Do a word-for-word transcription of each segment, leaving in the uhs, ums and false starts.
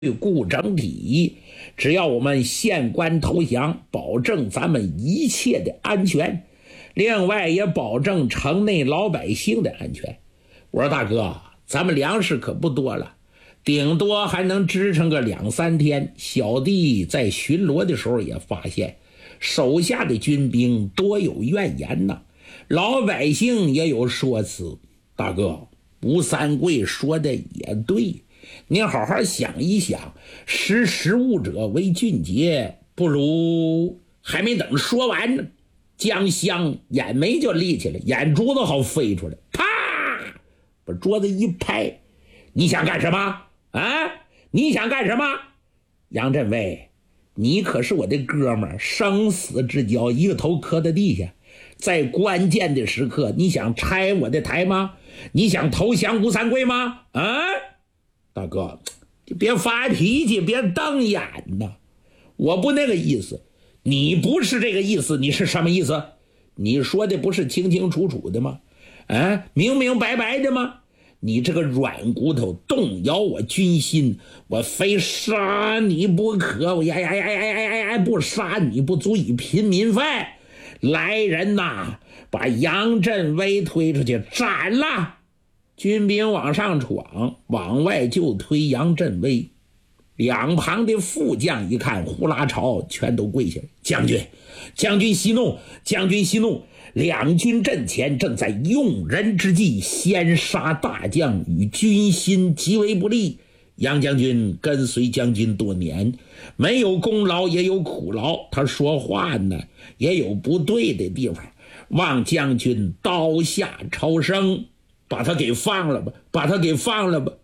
固整体，只要我们县官投降，保证咱们一切的安全，另外也保证城内老百姓的安全。我说大哥，咱们粮食可不多了，顶多还能支撑个两三天。小弟在巡逻的时候也发现，手下的军兵多有怨言呐，老百姓也有说辞。大哥，吴三桂说的也对，你好好想一想，识时务者为俊杰，不如……还没等说完呢，江香眼眉就立起来，眼珠子好飞出来，啪，把桌子一拍，你想干什么啊？你想干什么？杨振威，你可是我的哥们儿，生死之交，一个头磕在地下，在关键的时刻，你想拆我的台吗？你想投降吴三桂吗？啊，大哥，你别发脾气，别瞪眼呐，我不那个意思。你不是这个意思，你是什么意思？你说的不是清清楚楚的吗？啊，明明白白的吗？你这个软骨头动摇我军心，我非杀你不可，我呀呀呀呀呀呀，不杀你不足以平民愤。来人呐，把杨振威推出去斩了！军兵往上闯，往外就推杨振威。两旁的副将一看，呼啦朝全都跪下了。将军，将军息怒，将军息怒！两军阵前正在用人之际，先杀大将，与军心极为不利。杨将军跟随将军多年，没有功劳也有苦劳，他说话呢也有不对的地方，望将军刀下超生，把他给放了吧，把他给放了吧。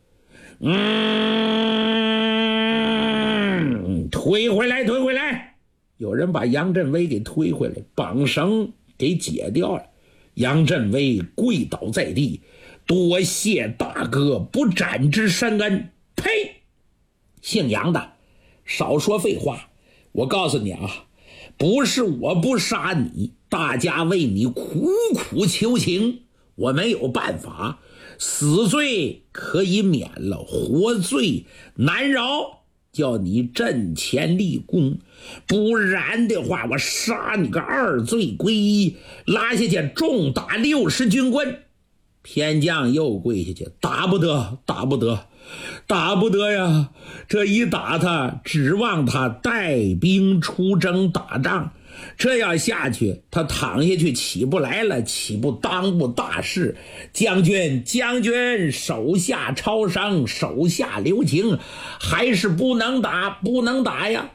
嗯，推回来，推回来！有人把杨振威给推回来，绑绳给解掉了。杨振威跪倒在地，多谢大哥不斩之深恩。呸！姓杨的，少说废话。我告诉你啊，不是我不杀你，大家为你苦苦求情，我没有办法。死罪可以免了，活罪难饶，叫你阵前立功，不然的话我杀你个二罪归一，拉下去重打六十军棍。偏将又跪下去，打不得，打不得，打不得呀！这一打他，指望他带兵出征打仗，这样下去，他躺下去起不来了，岂不当不大事？将军，将军，手下超生，手下留情，还是不能打，不能打呀！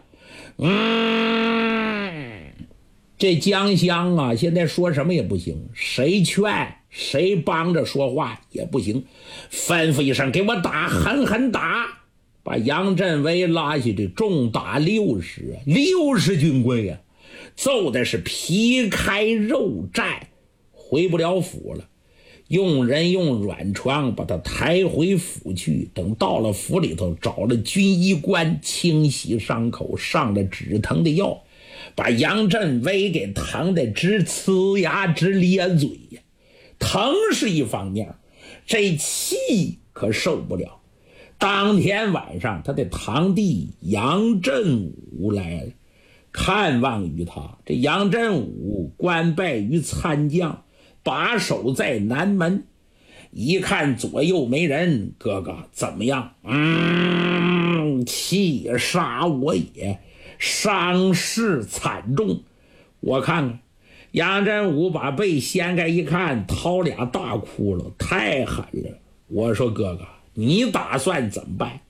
嗯，这江香啊，现在说什么也不行，谁劝谁帮着说话也不行，吩咐一声，给我打，狠狠打！把杨振威拉下去，重打六十，六十军棍呀！揍的是皮开肉绽，回不了府了。用人用软床把他抬回府去，等到了府里头，找了军医官清洗伤口，上了止疼的药，把杨振威给疼得直呲牙直咧嘴呀。疼是一方面，这气可受不了。当天晚上，他的堂弟杨振武来了，看望于他。这杨振武官拜于参将，把守在南门。一看左右没人，哥哥怎么样？嗯，气杀我也，伤势惨重。我看看，杨振武把背掀开一看，掏俩大窟窿，太狠了。我说哥哥，你打算怎么办？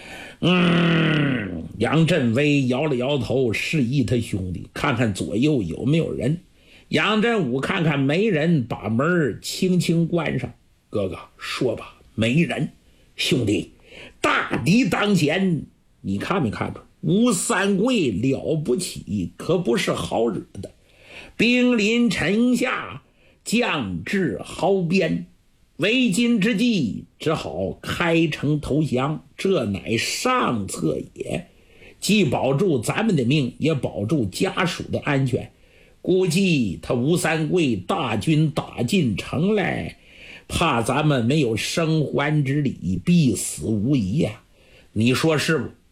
嗯，杨振威摇了摇头，示意他兄弟看看左右有没有人。杨振武看看没人，把门轻轻关上。哥哥说吧，没人。兄弟，大敌当前，你看没看出吴三桂了不起，可不是好惹的。兵临城下，将至壕边，为今之计，只好开城投降，这乃上策也。既保住咱们的命，也保住家属的安全。估计他吴三桂大军打进城来，怕咱们没有生还之礼，必死无疑呀、啊。 你说是不？